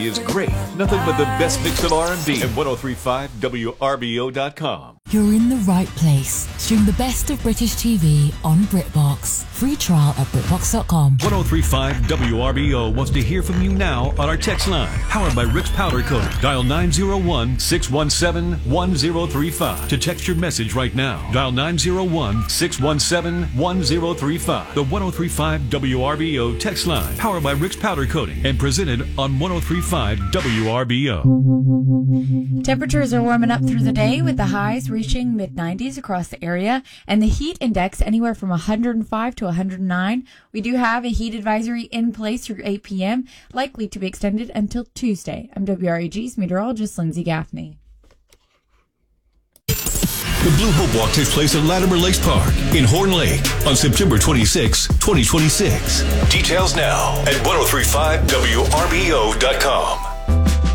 is great. Nothing but the best mix of R&B at 1035WRBO.com. You're in the right place. Stream the best of British TV on BritBox. Free trial at BritBox.com. 1035 WRBO wants to hear from you now on our text line. Powered by Rick's Powder Coating. Dial 901-617-1035 to text your message right now. Dial 901-617-1035. The 1035 WRBO text line. Powered by Rick's Powder Coating and presented on 1035 WRBO. Temperatures are warming up through the day with the highs reaching mid-90s across the area and the heat index anywhere from 105 to 109. We do have a heat advisory in place through 8 p.m., likely to be extended until Tuesday. I'm WREG's meteorologist Lindsay Gaffney. The Blue Hope Walk takes place at Latimer Lakes Park in Horn Lake on September 26, 2026. Details now at 1035WRBO.com.